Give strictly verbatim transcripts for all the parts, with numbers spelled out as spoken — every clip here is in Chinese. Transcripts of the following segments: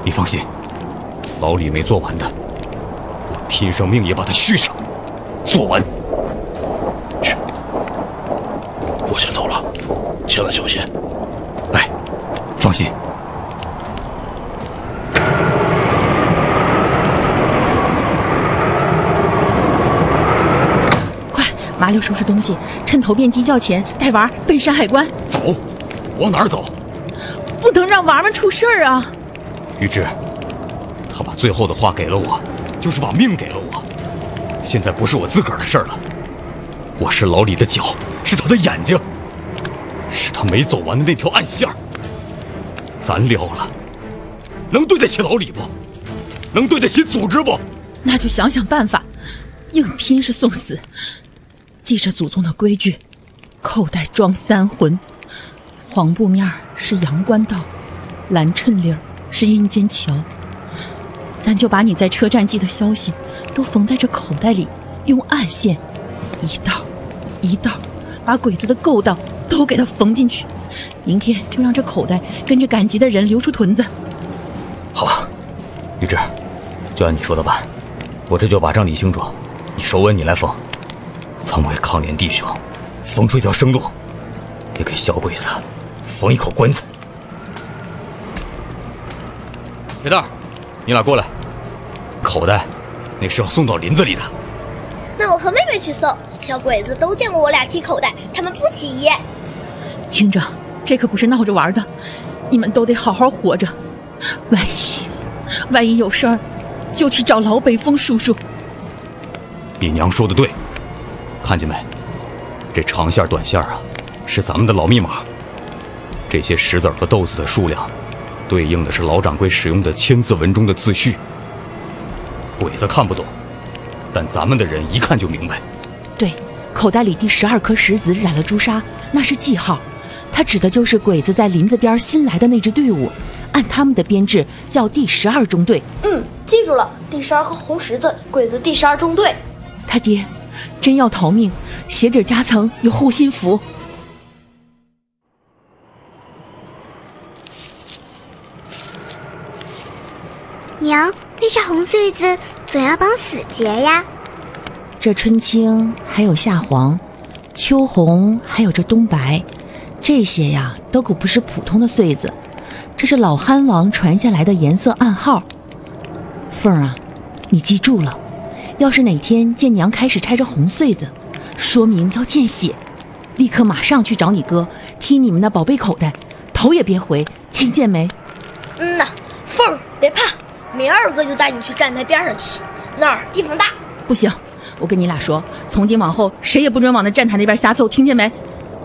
你放心，老李没做完的，我拼上命也把它续上，做完。 去，我先走了，千万小心。 哎，放心。 快，麻溜收拾东西，趁头变鸡叫前带娃奔山海关。 走，往哪儿走？ 不能让娃们出事儿啊！ 于志，他把最后的话给了我，就是把命给了我。现在不是我自个儿的事儿了，我是老李的脚，是他的眼睛，是他没走完的那条暗线儿。咱撩了，能对得起老李不？能对得起组织不？ 那就想想办法，硬拼是送死。记着祖宗的规矩，口袋装三魂。黄布面是阳关道，蓝衬领是阴间桥。咱就把你在车站寄的消息都缝在这口袋里，用暗线一道一道把鬼子的勾当都给它缝进去。明天就让这口袋跟着赶集的人流出屯子。 好，于志，就按你说的办，我这就把账理清楚，你手稳你来缝，咱们给抗联弟兄缝出一条生路，也给小鬼子缝一口棺材。铁蛋，你俩过来。口袋，那是要送到林子里的。 那我和妹妹去送。小鬼子都见过我俩提口袋，他们不起疑。 听着，这可不是闹着玩的，你们都得好好活着。万一，万一有事儿，就去找老北风叔叔。 你娘说的对，看见没？这长线短线啊，是咱们的老密码。这些石子和豆子的数量，对应的是老掌柜使用的千字文中的字序。鬼子看不懂，但咱们的人一看就明白。 对，口袋里第十二颗石子染了朱砂，那是记号，它指的就是鬼子在林子边新来的那支队伍，按他们的编制叫第十二中队。 嗯，记住了，第十二颗红十字，鬼子第十二中队。 他爹，真要逃命，鞋底夹层有护心符。 娘，为啥红穗子总要绑死结呀？ 这春青还有夏黄，秋红还有这冬白，这些呀都可不是普通的穗子，这是老憨王传下来的颜色暗号。凤儿啊，你记住了，要是哪天见娘开始拆着红穗子，说明要见血，立刻马上去找你哥踢你们的宝贝口袋，头也别回，听见没？ 嗯呐，凤儿别怕，明儿个就带你去站台边上踢，那儿地方大。 不行，我跟你俩说，从今往后谁也不准往那站台那边瞎凑，听见没？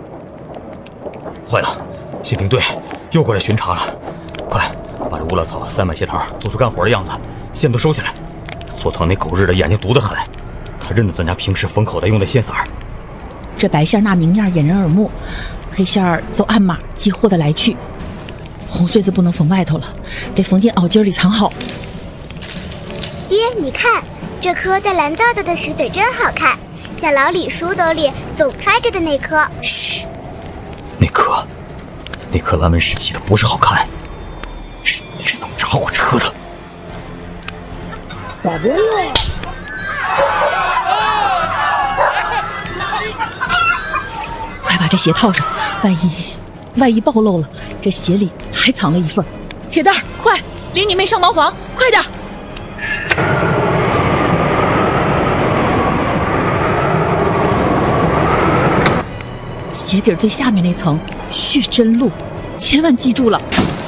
坏了，宪兵队又过来巡查了，快把这乌拉草塞满鞋堂，做出干活的样子，线都收起来。佐藤那狗日的眼睛毒得很，他认得咱家平时缝口袋用的线色儿。 这白线那明面掩人耳目，黑线儿走暗码接货的来去。红穗子不能缝外头了，得缝进袄襟里藏好。 爹，你看这颗带蓝豆豆的石子真好看，像老李书兜里总揣着的那颗。 嘘，那颗，那颗蓝纹石起的不是好看，是是能炸火车的。 打不了。 快把这鞋套上，万一万一暴露了，这鞋里还藏了一份。铁蛋儿，快领你妹上茅房，快点！鞋底最下面那层续真露，千万记住了。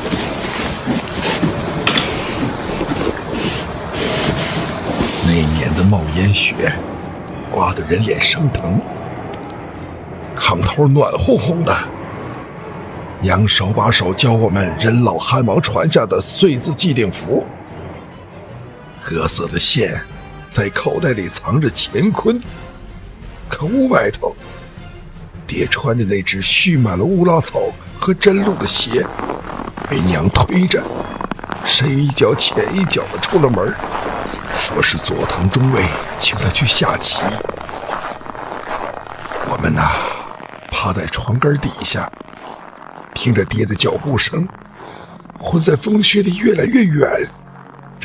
那年的冒烟雪，刮得人脸生疼。炕头暖烘烘的，娘手把手教我们人老汉王传下的穗子祭令符。褐色的线在口袋里藏着乾坤，可屋外头，爹穿着那只蓄满了乌拉草和真露的鞋，被娘推着，深一脚浅一脚的出了门，说是佐藤中尉请他去下棋。我们呐、啊，趴在床根底下，听着爹的脚步声， 混在风雪里越来越远。